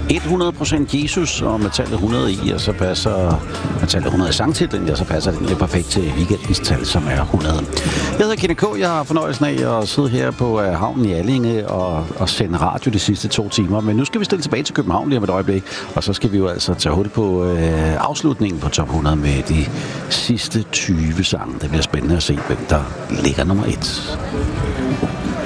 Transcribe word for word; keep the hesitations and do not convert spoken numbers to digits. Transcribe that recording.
hundrede procent Jesus, og med tallet hundrede i, og så passer med tallet hundrede i sangtitlen, og så passer den lidt perfekt til weekendens tal, som er hundrede. Jeg hedder Kenneth K. Jeg har fornøjelsen af at sidde her på havnen i Allinge og, og sende radio de sidste to timer, men nu skal vi stille tilbage til København lige om et øjeblik, og så skal vi jo altså tage hul på øh, afslutningen på top hundrede med de sidste tyve sange. Det bliver spændende at se, hvem der ligger nummer et.